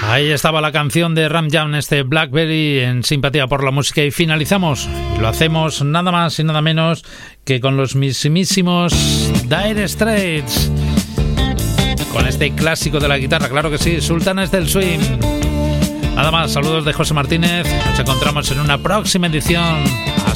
Ahí estaba la canción de Ram Jam, este Blackberry, en Simpatía por la Música, y finalizamos. Y lo hacemos nada más y nada menos que con los mismísimos Dire Straits, con este clásico de la guitarra, claro que sí, Sultanes del Swing. Nada más, saludos de José Martínez. Nos encontramos en una próxima edición.